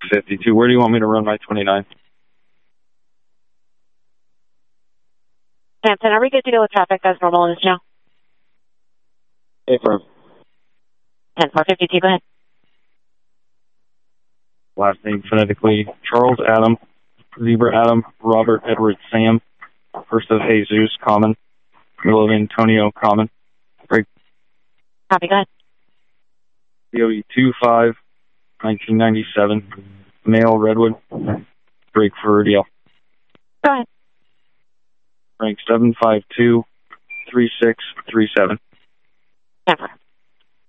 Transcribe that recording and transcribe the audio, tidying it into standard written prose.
52. Where do you want me to run my 29? Hampton, are we good to go with traffic as normal in this now? Affirm. 10-452, go ahead. Last name phonetically, Charles Adam, Zebra Adam, Robert Edward Sam, first of Jesus, common, middle of Antonio, common. Break. Copy, go ahead. COE 25, 1997, male, Redwood, break for DL. Go ahead. Rank 752, 3637. 10-4.